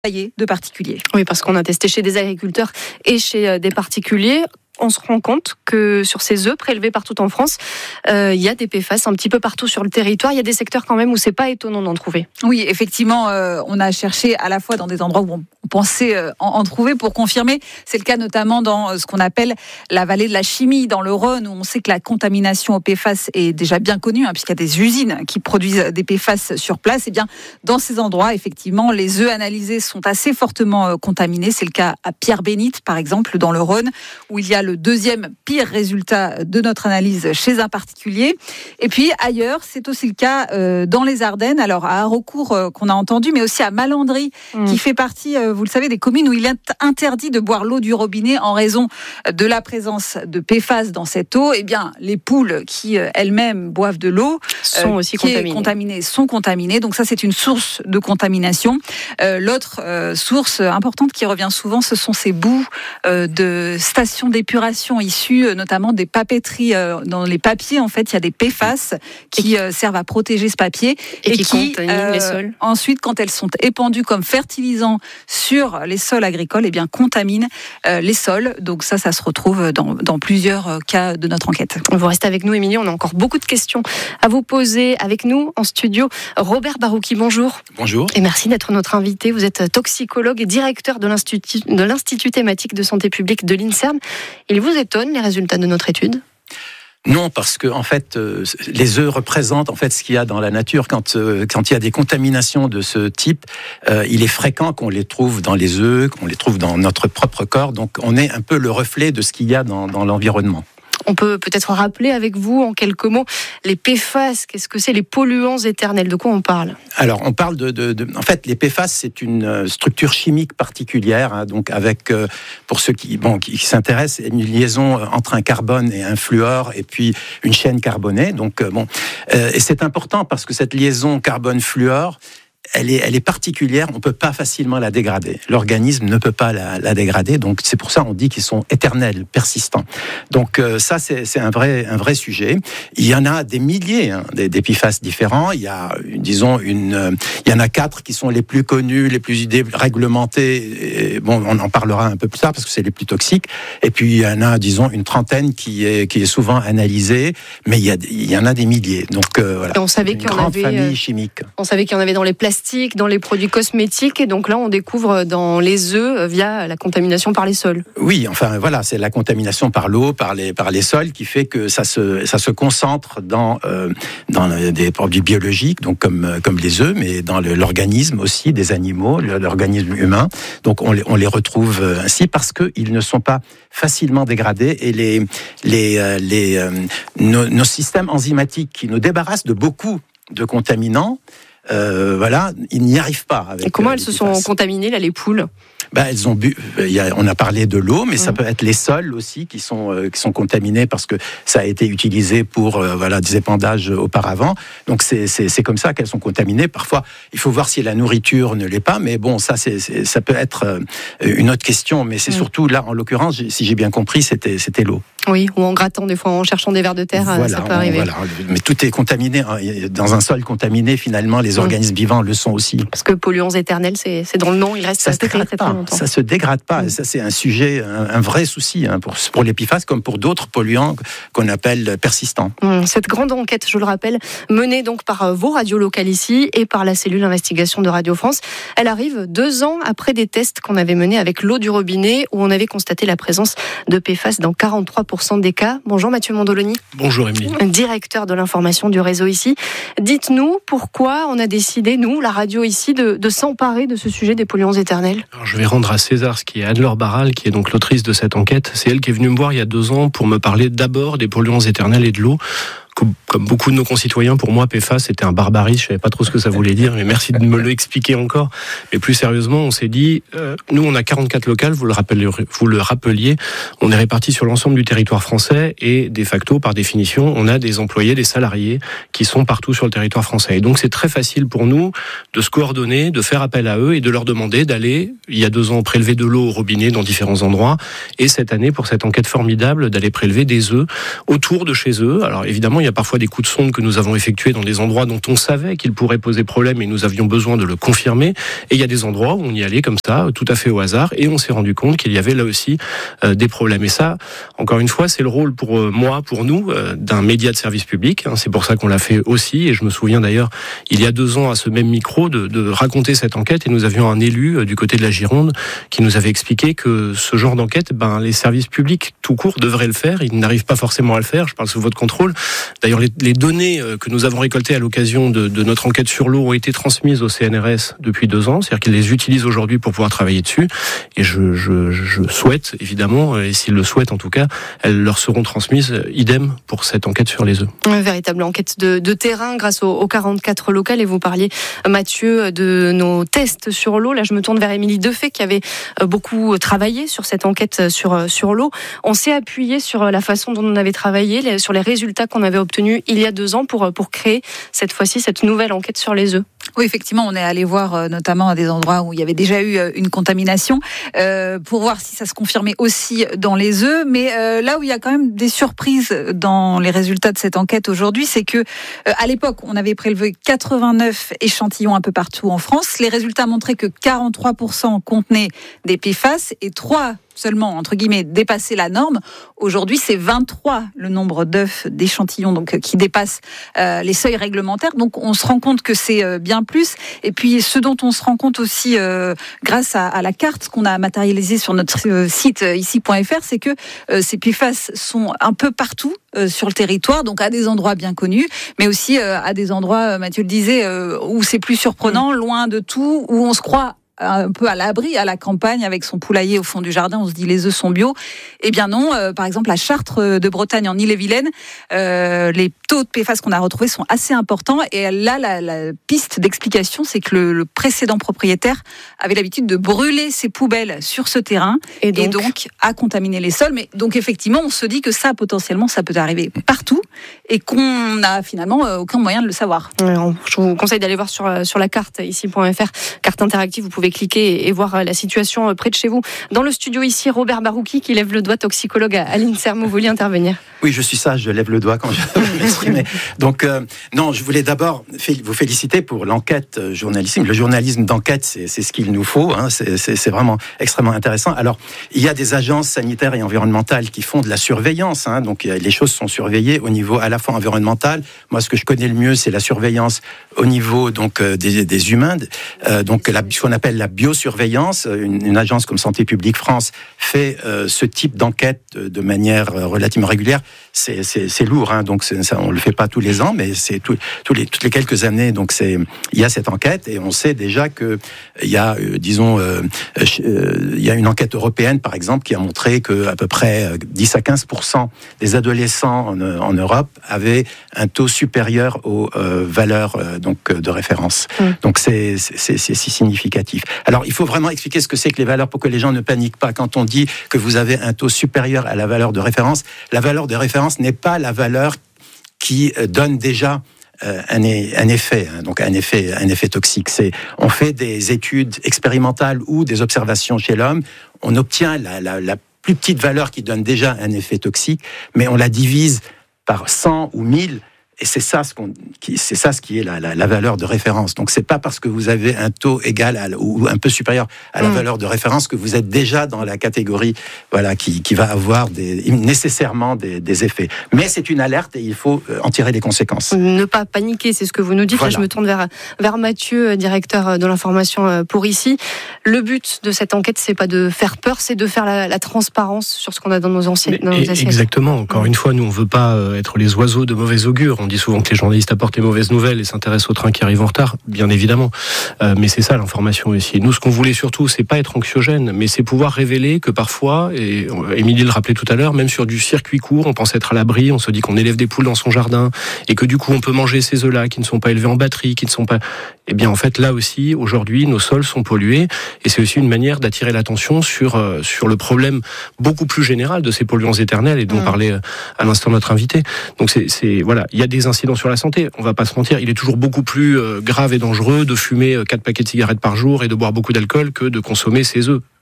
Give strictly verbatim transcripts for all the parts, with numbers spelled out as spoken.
de particuliers. Oui, parce qu'on a testé chez des agriculteurs et chez des particuliers. On se rend compte que sur ces œufs prélevés partout en France, euh, il y a des P F A S un petit peu partout sur le territoire. Il y a des secteurs quand même où c'est pas étonnant d'en trouver. Oui, effectivement, euh, on a cherché à la fois dans des endroits où on pensait euh, en, en trouver pour confirmer. C'est le cas notamment dans ce qu'on appelle la vallée de la chimie, dans le Rhône, où on sait que la contamination au P F A S est déjà bien connue, hein, puisqu'il y a des usines qui produisent des P F A S sur place. Et bien, dans ces endroits, effectivement, les œufs analysés sont assez fortement euh, contaminés. C'est le cas à Pierre-Bénite, par exemple, dans le Rhône, où il y a le deuxième pire résultat de notre analyse chez un particulier. Et puis ailleurs, c'est aussi le cas euh, dans les Ardennes, alors à Haraucourt euh, qu'on a entendu, mais aussi à Malandry, mmh. qui fait partie, euh, vous le savez, des communes où il est interdit de boire l'eau du robinet en raison de la présence de P F A S dans cette eau. Eh bien, les poules qui euh, elles-mêmes boivent de l'eau sont euh, aussi qui contaminées. Est contaminée, sont contaminées. Donc ça, c'est une source de contamination. Euh, l'autre euh, source importante qui revient souvent, ce sont ces boues euh, de stations d'épuration issues notamment des papeteries. Dans les papiers, en fait, il y a des P F A S qui euh, servent à protéger ce papier et, et qui, qui contaminent euh, les sols. Ensuite, quand elles sont épandues comme fertilisants sur les sols agricoles, eh bien, contaminent euh, les sols. Donc ça, ça se retrouve dans, dans plusieurs cas de notre enquête. Vous restez avec nous, Émilie. On a encore beaucoup de questions à vous poser. Avec nous, en studio, Robert Barouki. Bonjour. Bonjour. Et merci d'être notre invité. Vous êtes toxicologue et directeur de l'Institut, de l'Institut thématique de santé publique de l'INSERM. Il vous étonne les résultats de notre étude ? Non, parce que en fait, euh, les œufs représentent en fait ce qu'il y a dans la nature. Quand euh, quand il y a des contaminations de ce type, euh, il est fréquent qu'on les trouve dans les œufs, qu'on les trouve dans notre propre corps. Donc, on est un peu le reflet de ce qu'il y a dans, dans l'environnement. On peut peut-être rappeler avec vous, en quelques mots, les P F A S. Qu'est-ce que c'est, les polluants éternels ? De quoi on parle ? Alors, on parle de, de, de... En fait, les P F A S, c'est une structure chimique particulière, hein, donc avec, euh, pour ceux qui, bon, qui, qui s'intéressent, une liaison entre un carbone et un fluor, et puis une chaîne carbonée. Donc, euh, bon, euh, et c'est important parce que cette liaison carbone-fluor, Elle est, elle est particulière, on ne peut pas facilement la dégrader. L'organisme ne peut pas la, la dégrader, donc c'est pour ça qu'on dit qu'ils sont éternels, persistants. Donc euh, ça, c'est, c'est un vrai, un vrai sujet. Il y en a des milliers, hein, des, des P F A S différents. Il y a, disons, une, euh, il y en a quatre qui sont les plus connus, les plus réglementés. Et, bon, on en parlera un peu plus tard parce que c'est les plus toxiques. Et puis il y en a, disons, une trentaine qui est, qui est souvent analysée, mais il y, a, il y en a des milliers. Donc euh, voilà. Et on savait une qu'il y en grande avait, famille chimique. On savait qu'il y en avait dans les plastiques, dans les produits cosmétiques, et donc là on découvre dans les œufs via la contamination par les sols. Oui, enfin voilà, c'est la contamination par l'eau, par les par les sols qui fait que ça se ça se concentre dans euh, dans des produits biologiques, donc comme comme les œufs, mais dans le, l'organisme aussi des animaux, l'organisme humain. Donc on les on les retrouve ainsi parce que ils ne sont pas facilement dégradés et les les les euh, nos, nos systèmes enzymatiques qui nous débarrassent de beaucoup de contaminants. Euh, voilà, ils n'y arrivent pas. Avec, et comment elles euh, se sont contaminées, là, les poules ? Ben, elles ont bu. Il y a, on a parlé de l'eau, mais mmh. ça peut être les sols aussi qui sont euh, qui sont contaminés parce que ça a été utilisé pour euh, voilà des épandages auparavant. Donc c'est c'est c'est comme ça qu'elles sont contaminées. Parfois, il faut voir si la nourriture ne l'est pas, mais bon, ça c'est, c'est ça peut être euh, une autre question. Mais c'est mmh. surtout là, en l'occurrence, si j'ai bien compris, c'était c'était l'eau. Oui, ou en grattant des fois, en cherchant des vers de terre, voilà, ça peut arriver. Voilà. Mais tout est contaminé. Dans un sol contaminé, finalement, les organismes mmh. vivants le sont aussi. Parce que polluants éternels, c'est, c'est dans le nom, il reste ça très, très, très, très longtemps. Ça se dégrade pas. Mmh. Ça, c'est un sujet, un, un vrai souci hein, pour, pour les P F A S comme pour d'autres polluants qu'on appelle persistants. Mmh. Cette grande enquête, je le rappelle, menée donc par vos radios locales ici et par la cellule d'investigation de Radio France, elle arrive deux ans après des tests qu'on avait menés avec l'eau du robinet où on avait constaté la présence de P F A S dans quarante-trois pour cent des cas. Bonjour Mathieu Mondoloni. Bonjour Émilie. Directeur de l'information du réseau ici. Dites-nous pourquoi on a décidé, nous, la radio ici, de, de s'emparer de ce sujet des polluants éternels. Alors, je vais rendre à César ce qui est Anne-Laure Barral, qui est donc l'autrice de cette enquête. C'est elle qui est venue me voir il y a deux ans pour me parler d'abord des polluants éternels et de l'eau. Comme beaucoup de nos concitoyens, pour moi, P F A S, c'était un barbarisme. Je ne savais pas trop ce que ça voulait dire, mais merci de me l'expliquer encore. Mais plus sérieusement, on s'est dit, euh, nous, on a quarante-quatre locales, vous le rappeliez, vous le rappeliez, on est répartis sur l'ensemble du territoire français et, de facto, par définition, on a des employés, des salariés qui sont partout sur le territoire français. Et donc, c'est très facile pour nous de se coordonner, de faire appel à eux et de leur demander d'aller, il y a deux ans, prélever de l'eau au robinet dans différents endroits. Et cette année, pour cette enquête formidable, d'aller prélever des œufs autour de chez eux. Alors, évidemment, Il y a parfois des coups de sonde que nous avons effectués dans des endroits dont on savait qu'ils pourraient poser problème et nous avions besoin de le confirmer. Et il y a des endroits où on y allait comme ça, tout à fait au hasard, et on s'est rendu compte qu'il y avait là aussi euh, des problèmes. Et ça, encore une fois, c'est le rôle pour euh, moi, pour nous, euh, d'un média de service public. Hein, c'est pour ça qu'on l'a fait aussi. Et je me souviens d'ailleurs, il y a deux ans, à ce même micro, de, de raconter cette enquête. Et nous avions un élu euh, du côté de la Gironde qui nous avait expliqué que ce genre d'enquête, ben, les services publics tout court devraient le faire. Ils n'arrivent pas forcément à le faire. Je parle sous votre contrôle. D'ailleurs, les, les données que nous avons récoltées à l'occasion de, de notre enquête sur l'eau ont été transmises au C N R S depuis deux ans. C'est-à-dire qu'ils les utilisent aujourd'hui pour pouvoir travailler dessus. Et je, je, je souhaite, évidemment, et s'ils le souhaitent en tout cas, elles leur seront transmises, idem pour cette enquête sur les œufs. Une véritable enquête de, de terrain grâce aux, aux quarante-quatre locales. Et vous parliez, Mathieu, de nos tests sur l'eau. Là, je me tourne vers Émilie Defay qui avait beaucoup travaillé sur cette enquête sur, sur l'eau. On s'est appuyé sur la façon dont on avait travaillé, les, sur les résultats qu'on avait obtenus il y a deux ans pour, pour créer cette fois-ci cette nouvelle enquête sur les œufs. Oui, effectivement, on est allé voir euh, notamment à des endroits où il y avait déjà eu euh, une contamination euh, pour voir si ça se confirmait aussi dans les œufs. Mais euh, là où il y a quand même des surprises dans les résultats de cette enquête aujourd'hui, c'est que euh, à l'époque, on avait prélevé quatre-vingt-neuf échantillons un peu partout en France. Les résultats montraient que quarante-trois pour cent contenaient des P F A S et trois seulement, entre guillemets, dépasser la norme. Aujourd'hui, c'est vingt-trois le nombre d'œufs, d'échantillons donc, qui dépassent euh, les seuils réglementaires. Donc, on se rend compte que c'est euh, bien plus. Et puis, ce dont on se rend compte aussi euh, grâce à, à la carte qu'on a matérialisée sur notre euh, site euh, ici point f r, c'est que euh, ces P F A S sont un peu partout euh, sur le territoire, donc à des endroits bien connus, mais aussi euh, à des endroits, Mathieu le disait, euh, où c'est plus surprenant, loin de tout, où on se croit un peu à l'abri, à la campagne, avec son poulailler au fond du jardin, on se dit les œufs sont bio. Eh bien non, euh, par exemple à Chartres de Bretagne, en Ille-et-Vilaine, euh, les taux de P F A S qu'on a retrouvés sont assez importants. Et là, la, la piste d'explication, c'est que le, le précédent propriétaire avait l'habitude de brûler ses poubelles sur ce terrain et donc, et donc a contaminé les sols. Mais donc effectivement, on se dit que ça, potentiellement, ça peut arriver partout et qu'on n'a finalement euh, aucun moyen de le savoir. Alors, je vous conseille d'aller voir sur, sur la carte ici point f r, carte interactive, vous pouvez cliquer et voir la situation près de chez vous. Dans le studio ici, Robert Barouki qui lève le doigt, toxicologue à l'INSERM. Vous vouliez intervenir? Oui, je suis sage, je lève le doigt quand je m'exprime. Donc, euh, non, je voulais d'abord vous féliciter pour l'enquête journalistique. Le journalisme d'enquête, c'est, c'est ce qu'il nous faut. Hein, c'est, c'est, c'est vraiment extrêmement intéressant. Alors, il y a des agences sanitaires et environnementales qui font de la surveillance. Hein, donc, les choses sont surveillées au niveau à la fois environnemental. Moi, ce que je connais le mieux, c'est la surveillance au niveau donc des, des humains. Euh, donc, la, ce qu'on appelle la biosurveillance. Une, une agence comme Santé publique France fait euh, ce type d'enquête de, de manière relativement régulière. C'est, c'est, c'est lourd, hein, donc c'est, ça, on le fait pas tous les ans, mais c'est tout, tous les, toutes les quelques années. Donc c'est, il y a cette enquête et on sait déjà que il y a, euh, disons, euh, euh, il y a une enquête européenne, par exemple, qui a montré que à peu près dix à quinze pour cent des adolescents en, en Europe avaient un taux supérieur aux euh, valeurs euh, donc de référence. Mmh. Donc c'est, c'est, c'est, c'est si significatif. Alors il faut vraiment expliquer ce que c'est que les valeurs pour que les gens ne paniquent pas. Quand on dit que vous avez un taux supérieur à la valeur de référence, la valeur de référence n'est pas la valeur qui donne déjà euh, un, un effet, hein, donc un effet, un effet toxique. C'est, on fait des études expérimentales ou des observations chez l'homme, on obtient la, la, la plus petite valeur qui donne déjà un effet toxique, mais on la divise par cent ou mille. Et c'est ça ce qu'on, qui, c'est ça ce qui est la, la, la valeur de référence. Donc c'est pas parce que vous avez un taux égal à, ou un peu supérieur à la mmh. valeur de référence que vous êtes déjà dans la catégorie, voilà, qui, qui va avoir des, nécessairement des, des effets. Mais c'est une alerte et il faut en tirer les conséquences. Ne pas paniquer, c'est ce que vous nous dites. Voilà. Là, je me tourne vers vers Mathieu, directeur de l'information pour ici. Le but de cette enquête, c'est pas de faire peur, c'est de faire la, la transparence sur ce qu'on a dans nos anciennes. Exactement. Encore mmh. une fois, nous on veut pas être les oiseaux de mauvais augure. On dit souvent que les journalistes apportent les mauvaises nouvelles et s'intéressent aux trains qui arrivent en retard, bien évidemment. Euh, mais c'est ça l'information ici. Nous, ce qu'on voulait surtout, c'est pas être anxiogène, mais c'est pouvoir révéler que parfois, et Émilie le rappelait tout à l'heure, même sur du circuit court, on pense être à l'abri, on se dit qu'on élève des poules dans son jardin et que du coup, on peut manger ces œufs-là qui ne sont pas élevés en batterie, qui ne sont pas... Eh bien, en fait, là aussi, aujourd'hui, nos sols sont pollués et c'est aussi une manière d'attirer l'attention sur, euh, sur le problème beaucoup plus général de ces polluants éternels et dont mmh. parlait à l'instant notre invité. Donc, c'est, c'est voilà, il y a des incidents sur la santé, on va pas se mentir, il est toujours beaucoup plus euh, grave et dangereux de fumer quatre paquets de cigarettes par jour et de boire beaucoup d'alcool que de consommer ses œufs.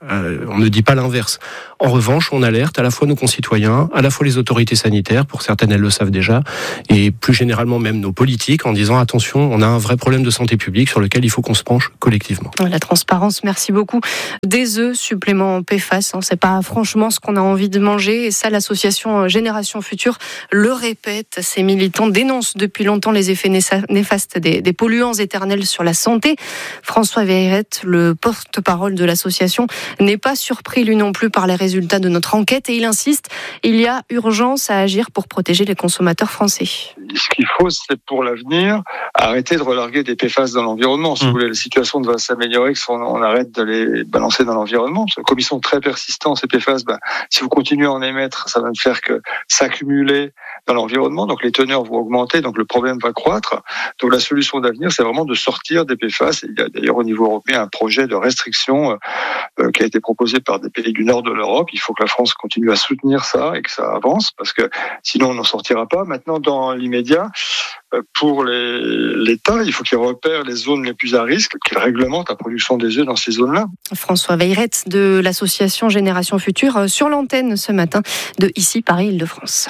Euh, on ne dit pas l'inverse. En revanche, on alerte à la fois nos concitoyens, à la fois les autorités sanitaires, pour certaines elles le savent déjà, et plus généralement même nos politiques, en disant attention, on a un vrai problème de santé publique sur lequel il faut qu'on se penche collectivement. La transparence, merci beaucoup. Des œufs, supplément P F A S, hein, c'est pas franchement ce qu'on a envie de manger, et ça l'association Génération Future le répète. Ces militants dénoncent depuis longtemps les effets néfastes des, des polluants éternels sur la santé. François Veyrette, le porte-parole de l'association, n'est pas surpris lui non plus par les résultats de notre enquête et il insiste, il y a urgence à agir pour protéger les consommateurs français. Ce qu'il faut, c'est pour l'avenir, arrêter de relarguer des P F A S dans l'environnement. Si mmh. vous voulez, la situation va s'améliorer si on, on arrête de les balancer dans l'environnement. Parce que comme ils sont très persistants, ces P F A S, ben, si vous continuez à en émettre, ça va ne faire que s'accumuler dans l'environnement. Donc les teneurs vont augmenter, donc le problème va croître. Donc la solution d'avenir, c'est vraiment de sortir des P F A S. Il y a d'ailleurs au niveau européen un projet de restriction euh, qui a été proposé par des pays du nord de l'Europe. Il faut que la France continue à soutenir ça et que ça avance, parce que sinon on n'en sortira pas. Maintenant, dans l'immédiat, pour les, l'État, il faut qu'il repère les zones les plus à risque, qu'il réglemente la production des œufs dans ces zones-là. François Veyrette de l'association Génération Future sur l'antenne ce matin de Ici Paris Île-de-France.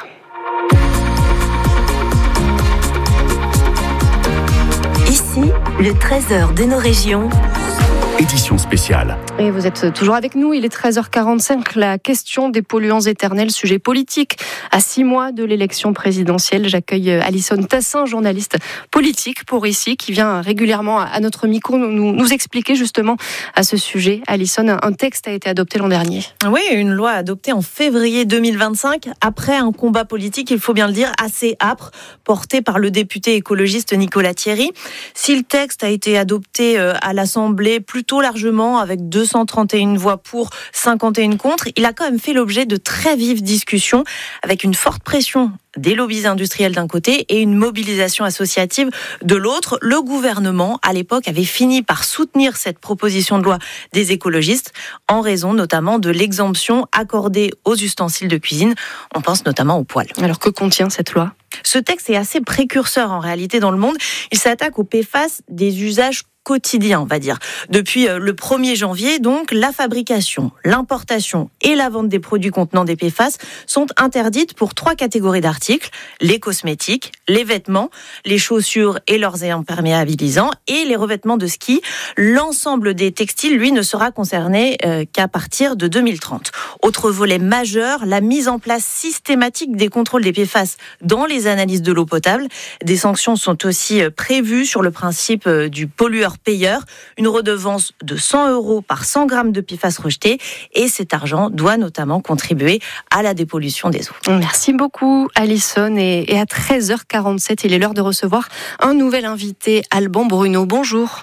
Ici, le trésor de nos régions. Édition spéciale. Et vous êtes toujours avec nous, il est treize heures quarante-cinq. La question des polluants éternels, sujet politique. À six mois de l'élection présidentielle, j'accueille Alison Tassin, journaliste politique pour Ici, qui vient régulièrement à notre micro nous, nous expliquer justement à ce sujet. Alison, un texte a été adopté l'an dernier. Oui, une loi adoptée en février deux mille vingt-cinq, après un combat politique, il faut bien le dire, assez âpre, porté par le député écologiste Nicolas Thierry. Si le texte a été adopté à l'Assemblée plutôt largement, avec deux cent trente et une voix pour, cinquante et un contre, il a quand même fait l'objet de très vives discussions, avec une forte pression des lobbies industriels d'un côté et une mobilisation associative de l'autre. Le gouvernement, à l'époque, avait fini par soutenir cette proposition de loi des écologistes, en raison notamment de l'exemption accordée aux ustensiles de cuisine. On pense notamment aux poêles. Alors que contient cette loi ? Ce texte est assez précurseur en réalité dans le monde. Il s'attaque aux P F A S des usages quotidien, on va dire. Depuis le premier janvier, donc, la fabrication, l'importation et la vente des produits contenant des P F A S sont interdites pour trois catégories d'articles: les cosmétiques, les vêtements, les chaussures et leurs imperméabilisants et les revêtements de ski. L'ensemble des textiles, lui, ne sera concerné euh, qu'à partir de deux mille trente. Autre volet majeur, la mise en place systématique des contrôles des P F A S dans les analyses de l'eau potable. Des sanctions sont aussi prévues sur le principe du pollueur payeur, une redevance de cent euros par cent grammes de P F A S rejetés, et cet argent doit notamment contribuer à la dépollution des eaux. Merci beaucoup Alison, et, et à treize heures quarante-sept, il est l'heure de recevoir un nouvel invité, Alban Bruno. Bonjour.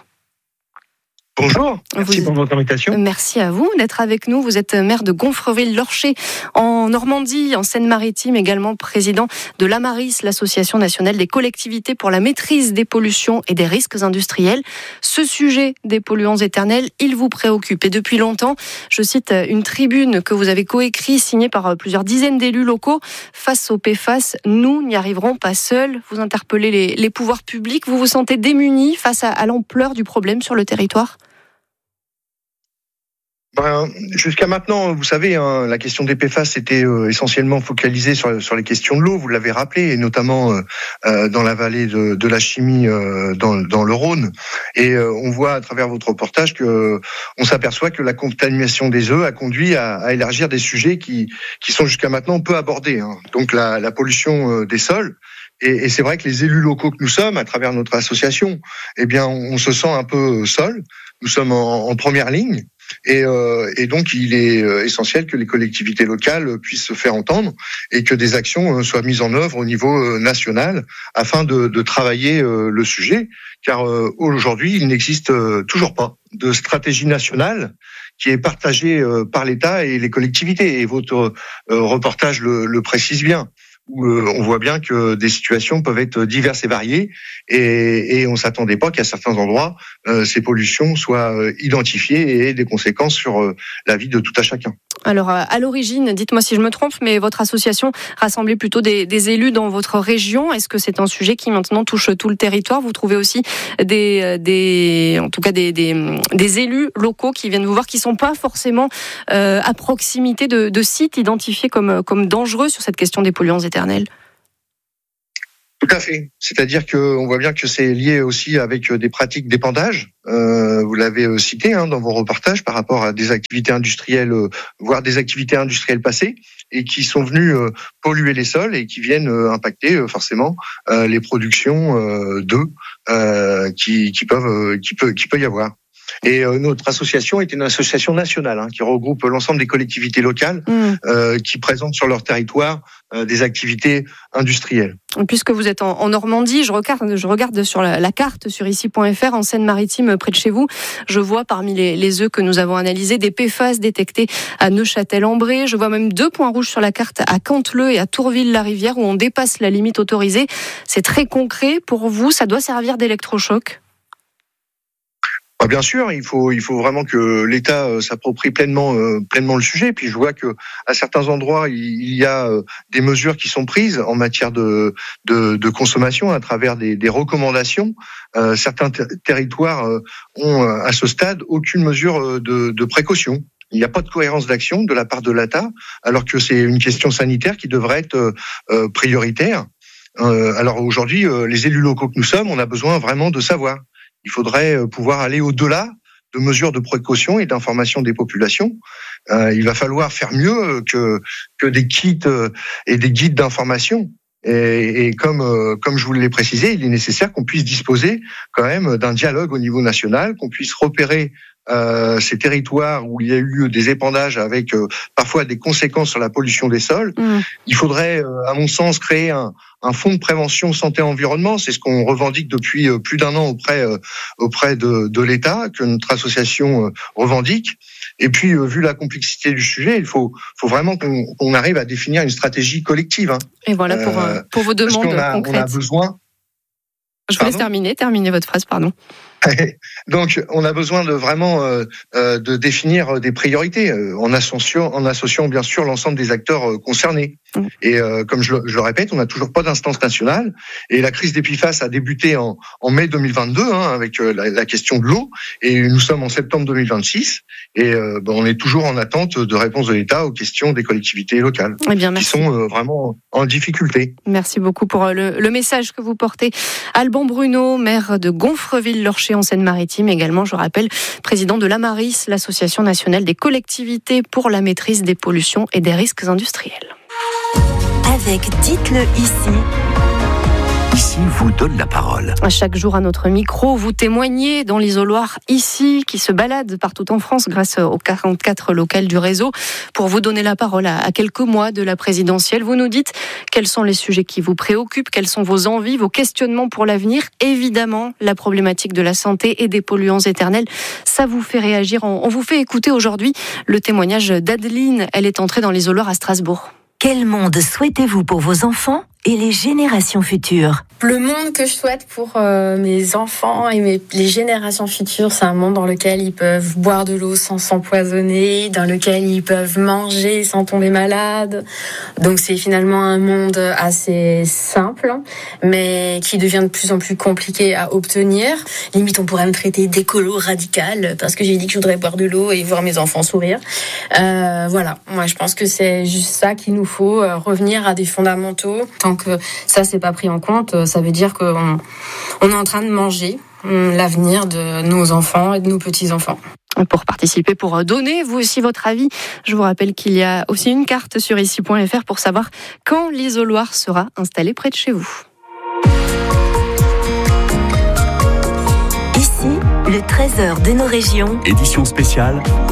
Bonjour, merci vous... pour votre invitation. Merci à vous d'être avec nous. Vous êtes maire de Gonfreville-Lorcher en Normandie, en Seine-Maritime, également président de l'Amaris, l'Association nationale des collectivités pour la maîtrise des pollutions et des risques industriels. Ce sujet des polluants éternels, il vous préoccupe. Et depuis longtemps, je cite une tribune que vous avez coécrite, signée par plusieurs dizaines d'élus locaux. Face aux P F A S, nous n'y arriverons pas seuls. Vous interpellez les, les pouvoirs publics. Vous vous sentez démunis face à, à l'ampleur du problème sur le territoire ? Ben, jusqu'à maintenant, vous savez, hein, la question des P F A S était euh, essentiellement focalisée sur, sur les questions de l'eau, vous l'avez rappelé, et notamment euh, dans la vallée de, de la Chimie, euh, dans, dans le Rhône. Et euh, on voit à travers votre reportage que on s'aperçoit que la contamination des œufs a conduit à, à élargir des sujets qui, qui sont jusqu'à maintenant peu abordés. Hein. Donc la, la pollution euh, des sols. Et, et c'est vrai que les élus locaux que nous sommes, à travers notre association, eh bien, on, on se sent un peu seul. Nous sommes en, en première ligne. Et, euh, et donc, il est essentiel que les collectivités locales puissent se faire entendre et que des actions soient mises en œuvre au niveau national afin de, de travailler le sujet. Car euh, aujourd'hui, il n'existe toujours pas de stratégie nationale qui est partagée par l'État et les collectivités. Et votre euh, reportage le, le précise bien. où euh, on voit bien que des situations peuvent être diverses et variées, et, et on s'attendait pas qu'à certains endroits, euh, ces pollutions soient euh, identifiées et aient des conséquences sur euh, la vie de tout à chacun. Alors, à l'origine, dites-moi si je me trompe, mais votre association rassemblait plutôt des, des élus dans votre région. Est-ce que c'est un sujet qui maintenant touche tout le territoire ? Vous trouvez aussi des, des en tout cas des, des, des élus locaux qui viennent vous voir, qui sont pas forcément euh, à proximité de, de sites identifiés comme, comme dangereux sur cette question des polluants éternels ? Tout à fait. C'est-à-dire qu'on voit bien que c'est lié aussi avec des pratiques d'épandage. Euh, vous l'avez cité hein, dans vos reportages par rapport à des activités industrielles, euh, voire des activités industrielles passées, et qui sont venues euh, polluer les sols et qui viennent euh, impacter euh, forcément euh, les productions euh, d'œufs euh, qui, qui peuvent, euh, qui peut, qui peut y avoir. Et euh, notre association est une association nationale hein, qui regroupe l'ensemble des collectivités locales mmh. euh, qui présentent sur leur territoire euh, des activités industrielles. Puisque vous êtes en, en Normandie, je regarde, je regarde sur la, la carte sur ici point f r, en Seine-Maritime, près de chez vous, je vois parmi les, les œufs que nous avons analysés des P F A S détectés à Neuchâtel-en-Bray. Je vois même deux points rouges sur la carte à Canteleu et à Tourville-la-Rivière où on dépasse la limite autorisée. C'est très concret pour vous, ça doit servir d'électrochoc ? Bien sûr, il faut il faut vraiment que l'État euh, s'approprie pleinement euh, pleinement le sujet. Puis je vois que à certains endroits il, il y a euh, des mesures qui sont prises en matière de de, de consommation à travers des, des recommandations. Euh, certains ter- territoires euh, ont à ce stade aucune mesure de, de précaution. Il n'y a pas de cohérence d'action de la part de l'État, alors que c'est une question sanitaire qui devrait être euh, prioritaire. Euh, alors aujourd'hui, euh, les élus locaux que nous sommes, on a besoin vraiment de savoir. Il faudrait pouvoir aller au-delà de mesures de précaution et d'information des populations. Euh, il va falloir faire mieux que que des kits et des guides d'information. Et, et comme euh, comme je vous l'ai précisé, il est nécessaire qu'on puisse disposer quand même d'un dialogue au niveau national, qu'on puisse repérer euh, ces territoires où il y a eu des épandages avec euh, parfois des conséquences sur la pollution des sols. Mmh. Il faudrait, euh, à mon sens, créer un, un fonds de prévention santé-environnement. C'est ce qu'on revendique depuis euh, plus d'un an auprès euh, auprès de, de l'État, que notre association euh, revendique. Et puis, euh, vu la complexité du sujet, il faut, faut vraiment qu'on, qu'on arrive à définir une stratégie collective. Hein. Et voilà pour, euh, pour vos demandes parce qu'on a, concrètes. On a besoin. Je vous laisse terminer, terminer votre phrase, pardon. Donc, on a besoin de vraiment euh, euh, de définir des priorités euh, en associant, en associant bien sûr l'ensemble des acteurs euh, concernés. Mmh. Et euh, comme je, je le répète, on n'a toujours pas d'instance nationale. Et la crise des P F A S a débuté en, en mai deux mille vingt-deux hein, avec euh, la, la question de l'eau. Et nous sommes en septembre deux mille vingt-six. Et euh, ben, on est toujours en attente de réponse de l'État aux questions des collectivités locales eh bien, qui sont euh, vraiment en difficulté. Merci beaucoup pour le, le message que vous portez. Alban Bruno, maire de Gonfreville-Lorcher en Seine-Maritime, également, je rappelle, président de l'Amaris, l'Association nationale des collectivités pour la maîtrise des pollutions et des risques industriels. Avec Dites-le ici. Ici vous donne la parole. Chaque jour à notre micro, vous témoignez dans l'isoloir ici, qui se balade partout en France grâce aux quarante-quatre locales du réseau. Pour vous donner la parole à quelques mois de la présidentielle, vous nous dites quels sont les sujets qui vous préoccupent, quelles sont vos envies, vos questionnements pour l'avenir. Évidemment, la problématique de la santé et des polluants éternels, ça vous fait réagir. On vous fait écouter aujourd'hui le témoignage d'Adeline. Elle est entrée dans l'isoloir à Strasbourg. Quel monde souhaitez-vous pour vos enfants et les générations futures ? Le monde que je souhaite pour euh, mes enfants et mes, les générations futures, c'est un monde dans lequel ils peuvent boire de l'eau sans s'empoisonner, dans lequel ils peuvent manger sans tomber malades. Donc c'est finalement un monde assez simple, mais qui devient de plus en plus compliqué à obtenir. Limite, on pourrait me traiter d'écolo radical parce que j'ai dit que je voudrais boire de l'eau et voir mes enfants sourire. Euh, voilà, moi je pense que c'est juste ça qu'il nous faut, euh, revenir à des fondamentaux. Tant que ça c'est pas pris en compte, ça veut dire qu'on on est en train de manger l'avenir de nos enfants et de nos petits-enfants. Pour participer, pour donner vous aussi votre avis, je vous rappelle qu'il y a aussi une carte sur ici point f r pour savoir quand l'isoloir sera installé près de chez vous. Ici, le trésor de nos régions. Édition spéciale.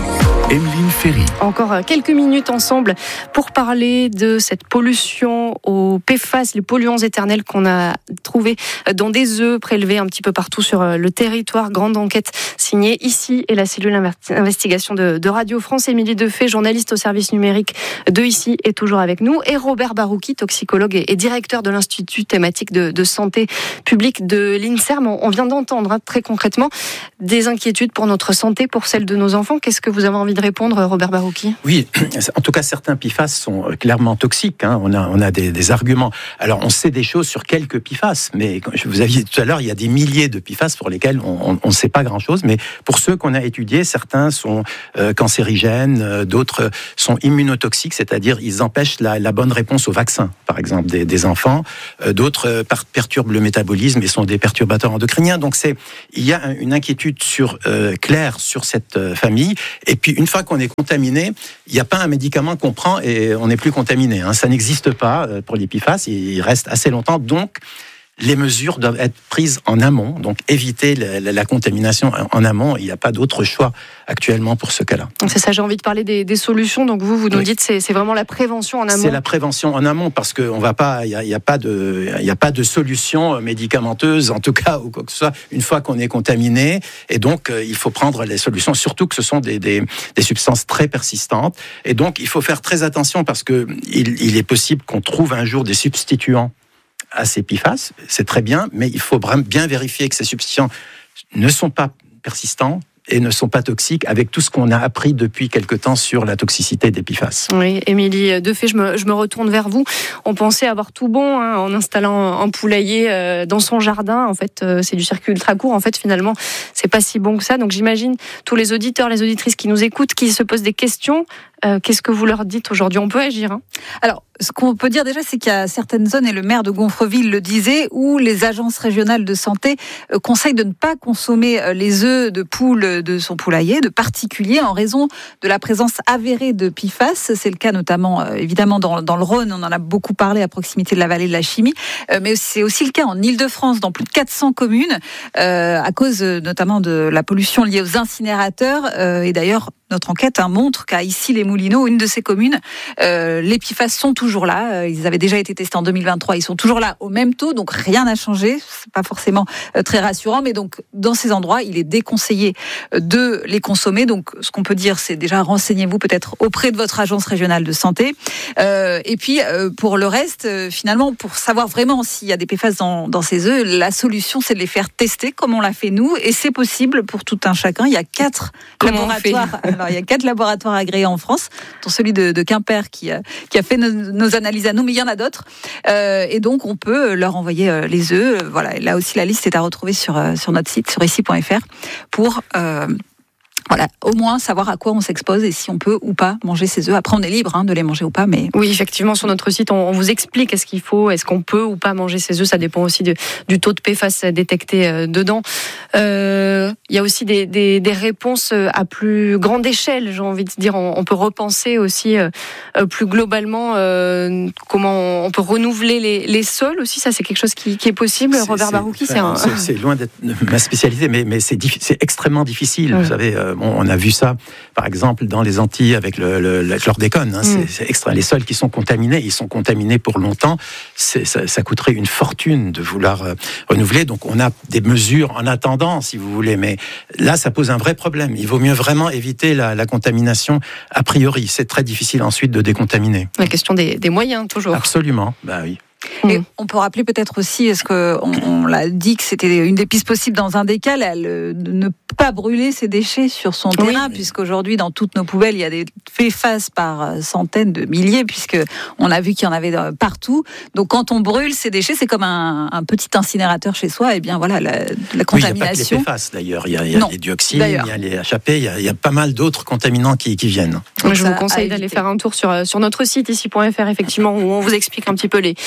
Emeline Ferry. Encore quelques minutes ensemble pour parler de cette pollution aux P F A S, les polluants éternels qu'on a trouvés dans des œufs prélevés un petit peu partout sur le territoire. Grande enquête signée ici et la cellule investigation de, de Radio France. Émilie Defay, journaliste au service numérique de ici, est toujours avec nous. Et Robert Barouki, toxicologue et, et directeur de l'Institut thématique de, de santé publique de l'INSERM. On vient d'entendre hein, très concrètement des inquiétudes pour notre santé, pour celle de nos enfants. Qu'est-ce que vous avez envie de répondre, Robert Barouki? Oui, en tout cas, certains P F A S sont clairement toxiques. Hein. On a, on a des, des arguments. Alors, on sait des choses sur quelques P F A S, mais je vous aviez dit tout à l'heure, il y a des milliers de P F A S pour lesquels on ne sait pas grand-chose. Mais pour ceux qu'on a étudiés, certains sont euh, cancérigènes, euh, d'autres sont immunotoxiques, c'est-à-dire ils empêchent la, la bonne réponse au vaccin, par exemple, des, des enfants. Euh, d'autres euh, perturbent le métabolisme et sont des perturbateurs endocriniens. Donc, c'est, il y a une inquiétude sur, euh, claire sur cette euh, famille. Et puis, une fois qu'on est contaminé, il n'y a pas un médicament qu'on prend et on n'est plus contaminé. Hein. Ça n'existe pas pour les P F A S, il reste assez longtemps. Donc, les mesures doivent être prises en amont, donc éviter la, la, la contamination en amont. Il n'y a pas d'autre choix actuellement pour ce cas-là. C'est ça, j'ai envie de parler des, des solutions. Donc vous, vous nous oui. dites c'est c'est vraiment la prévention en amont. C'est la prévention en amont parce que on va pas, il y a, il y a pas de, il y a pas de solution médicamenteuse en tout cas ou quoi que ce soit une fois qu'on est contaminé. Et donc euh, il faut prendre les solutions, surtout que ce sont des, des, des substances très persistantes. Et donc il faut faire très attention parce que il, il est possible qu'on trouve un jour des substituants à ces P F A S, c'est très bien, mais il faut bien vérifier que ces substituants ne sont pas persistants et ne sont pas toxiques avec tout ce qu'on a appris depuis quelque temps sur la toxicité des P F A S. Oui, Émilie Defay, je me, je me retourne vers vous. On pensait avoir tout bon hein, en installant un poulailler euh, dans son jardin. En fait, euh, c'est du circuit ultra court. En fait, finalement, c'est pas si bon que ça. Donc, j'imagine tous les auditeurs, les auditrices qui nous écoutent, qui se posent des questions. Euh, qu'est-ce que vous leur dites aujourd'hui? On peut agir hein. Alors, ce qu'on peut dire déjà, c'est qu'il y a certaines zones, et le maire de Gonfreville le disait, où les agences régionales de santé euh, conseillent de ne pas consommer euh, les œufs de poule de son poulailler, de particulier, en raison de la présence avérée de P F A S. C'est le cas notamment, euh, évidemment, dans, dans le Rhône. On en a beaucoup parlé à proximité de la vallée de la Chimie. Euh, mais c'est aussi le cas en Île-de-France, dans plus de quatre cents communes, euh, à cause euh, notamment de la pollution liée aux incinérateurs. Euh, et d'ailleurs, notre enquête hein, montre qu'à Issy-les-Moulineaux, une de ces communes, euh, les P F A S sont toujours là. Ils avaient déjà été testés en deux mille vingt-trois. Ils sont toujours là au même taux, donc rien n'a changé. C'est pas forcément euh, très rassurant, mais donc dans ces endroits, il est déconseillé de les consommer. Donc, ce qu'on peut dire, c'est déjà renseignez-vous peut-être auprès de votre agence régionale de santé. Euh, et puis, euh, pour le reste, euh, finalement, pour savoir vraiment s'il y a des P F A S dans, dans ces œufs, la solution, c'est de les faire tester comme on l'a fait nous, et c'est possible pour tout un chacun. Il y a quatre Comment laboratoires. Alors, il y a quatre laboratoires agréés en France, dont celui de, de Quimper qui, euh, qui a fait nos, nos analyses à nous, mais il y en a d'autres. Euh, et donc, on peut leur envoyer euh, les œufs. Euh, voilà, là aussi, la liste est à retrouver sur, euh, sur notre site, sur ici point f r, pour euh, voilà, au moins savoir à quoi on s'expose et si on peut ou pas manger ces œufs. Après, on est libre hein, de les manger ou pas. Mais... Oui, effectivement, sur notre site, on, on vous explique est-ce qu'il faut, est-ce qu'on peut ou pas manger ces œufs. Ça dépend aussi de, du taux de P F A S détecté euh, dedans. Euh, il y a aussi des, des, des réponses à plus grande échelle, j'ai envie de dire. On, on peut repenser aussi euh, plus globalement euh, comment on peut renouveler les, les sols aussi. Ça, c'est quelque chose qui, qui est possible. C'est, Robert Barouki, c'est, enfin, c'est, un... c'est, c'est loin d'être ma spécialité, mais, mais c'est, diffi- c'est extrêmement difficile. Mmh. Vous savez, euh, bon, on a vu ça, par exemple, dans les Antilles avec le, le, le chlordécone. Hein, mmh. c'est, c'est extra. Les sols qui sont contaminés, ils sont contaminés pour longtemps. C'est, ça, ça coûterait une fortune de vouloir euh, renouveler. Donc, on a des mesures en attendant, si vous voulez. Mais là, ça pose un vrai problème. Il vaut mieux vraiment éviter la, la contamination a priori. C'est très difficile ensuite de décontaminer. La question des, des moyens, toujours. Absolument, bah oui. Et on peut rappeler peut-être aussi, est-ce qu'on on l'a dit que c'était une des pistes possibles dans un des cas, là, le, de ne pas brûler ses déchets sur son oui. terrain, puisqu'aujourd'hui dans toutes nos poubelles il y a des P F A S par centaines de milliers, puisque on a vu qu'il y en avait partout. Donc quand on brûle ces déchets, c'est comme un, un petit incinérateur chez soi. Et bien voilà, la, la contamination. Oui, il n'y a pas que les P F A S d'ailleurs. Il y a, il y a non, les dioxines, d'ailleurs. Il y a les H A P, il y a, il y a pas mal d'autres contaminants qui, qui viennent. Donc je vous conseille d'aller faire un tour sur sur notre site ici point f r effectivement où on vous explique un petit peu les les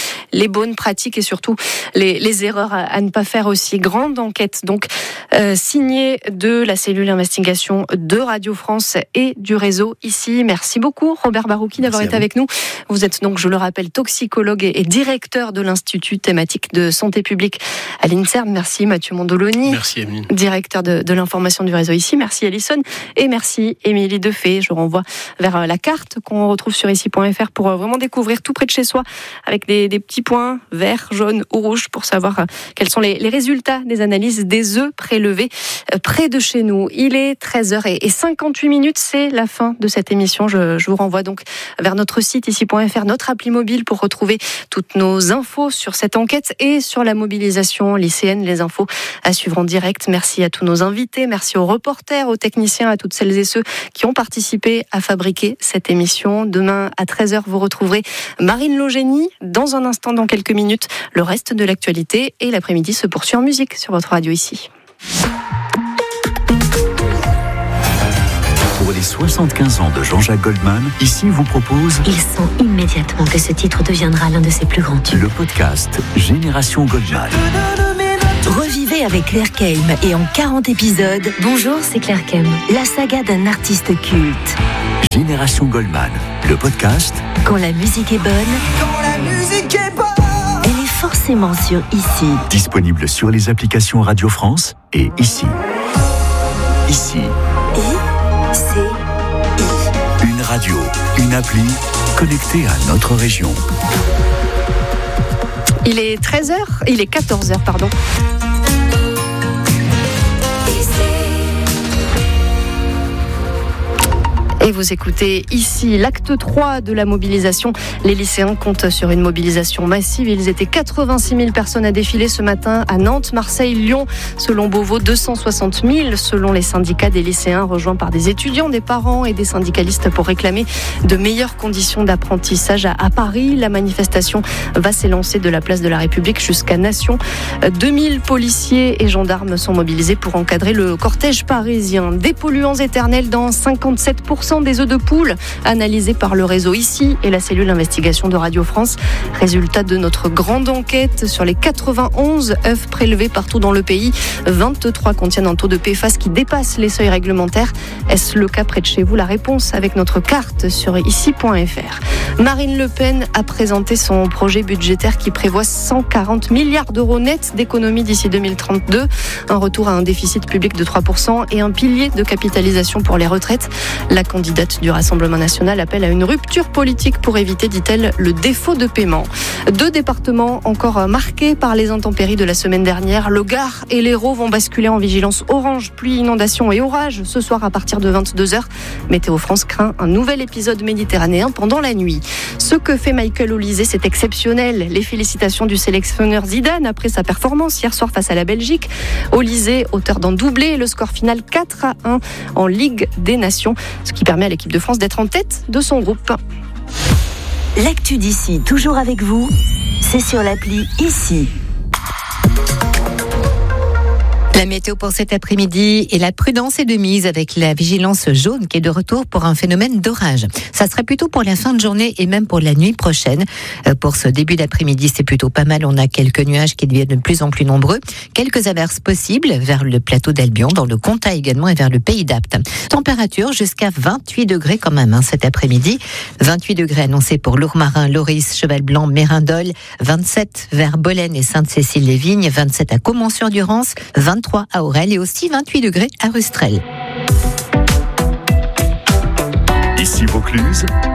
les bonnes pratiques et surtout les, les erreurs à, à ne pas faire aussi. Grande enquête donc euh, signée de la cellule investigation de Radio France et du réseau ici. Merci beaucoup Robert Barouki d'avoir été avec nous. Vous êtes donc, je le rappelle, toxicologue et, et directeur de l'Institut thématique de santé publique à l'INSERM. Merci Mathieu Mondoloni. Merci Emeline. Directeur de, de l'information du réseau ici. Merci Alison et merci Émilie Defay. Je renvoie vers la carte qu'on retrouve sur ici point f r pour vraiment découvrir tout près de chez soi avec des, des petits points verts, jaunes ou rouges pour savoir quels sont les, les résultats des analyses des œufs prélevés près de chez nous. Il est treize heures cinquante-huit minutes, c'est la fin de cette émission. Je, je vous renvoie donc vers notre site ici point f r, notre appli mobile pour retrouver toutes nos infos sur cette enquête et sur la mobilisation lycéenne. Les infos à suivre en direct. Merci à tous nos invités, merci aux reporters, aux techniciens, à toutes celles et ceux qui ont participé à fabriquer cette émission. Demain à treize heures, vous retrouverez Marine Logénie. Dans un instant, dans quelques minutes, le reste de l'actualité et l'après-midi se poursuit en musique sur votre radio ici. Pour les soixante-quinze ans de Jean-Jacques Goldman, ici vous propose... Il sent immédiatement que ce titre deviendra l'un de ses plus grands tubes. Le podcast Génération Goldman. Revivez avec Claire Keim et en quarante épisodes. Bonjour, c'est Claire Keim. La saga d'un artiste culte. Génération Goldman. Le podcast... Quand la musique est bonne... Quand la musique est bonne... Elle est forcément sur Ici. Disponible sur les applications Radio France et Ici. Ici. I-C-I. Une radio, une appli connectée à notre région. Il est treize heures, il est quatorze heures, pardon. Et vous écoutez ici l'acte trois de la mobilisation. Les lycéens comptent sur une mobilisation massive. Ils étaient quatre-vingt-six mille personnes à défiler ce matin à Nantes, Marseille, Lyon. Selon Beauvau, deux cent soixante mille selon les syndicats des lycéens, rejoints par des étudiants, des parents et des syndicalistes pour réclamer de meilleures conditions d'apprentissage. À Paris, la manifestation va s'élancer de la place de la République jusqu'à Nation. deux mille policiers et gendarmes sont mobilisés pour encadrer le cortège parisien. Des polluants éternels dans cinquante-sept pour cent des œufs de poule analysés par le réseau ici et la cellule investigation de Radio France. Résultat de notre grande enquête sur les quatre-vingt-onze œufs prélevés partout dans le pays. vingt-trois contiennent un taux de P F A S qui dépasse les seuils réglementaires. Est-ce le cas près de chez vous? La réponse avec notre carte sur ici point f r. Marine Le Pen a présenté son projet budgétaire qui prévoit cent quarante milliards d'euros nets d'économies d'ici deux mille trente-deux. Un retour à un déficit public de trois pour cent et un pilier de capitalisation pour les retraites. La candidate du Rassemblement national appelle à une rupture politique pour éviter, dit-elle, le défaut de paiement. Deux départements encore marqués par les intempéries de la semaine dernière. Le Gard et l'Hérault vont basculer en vigilance orange, pluie, inondation et orage ce soir à partir de vingt-deux heures. Météo France craint un nouvel épisode méditerranéen pendant la nuit. Ce que fait Michael Olise, c'est exceptionnel. Les félicitations du sélectionneur Zidane après sa performance hier soir face à la Belgique. Olise, auteur d'un doublé, le score final quatre à un en Ligue des Nations, ce qui permet à l'équipe de France d'être en tête de son groupe. L'actu d'ici, toujours avec vous, c'est sur l'appli Ici. La météo pour cet après-midi et la prudence est de mise avec la vigilance jaune qui est de retour pour un phénomène d'orage. Ça serait plutôt pour la fin de journée et même pour la nuit prochaine. Pour ce début d'après-midi, c'est plutôt pas mal. On a quelques nuages qui deviennent de plus en plus nombreux. Quelques averses possibles vers le plateau d'Albion, dans le Comtat également et vers le Pays d'Apt. Température jusqu'à vingt-huit degrés quand même hein, cet après-midi. vingt-huit degrés annoncés pour Lourmarin, Loris, Cheval-Blanc, Mérindol. vingt-sept vers Bolène et Sainte-Cécile-les-Vignes. vingt-sept à Caumont-sur-Durance. vingt-trois à Aurel et aussi vingt-huit degrés à Rustrel. Ici Vaucluse,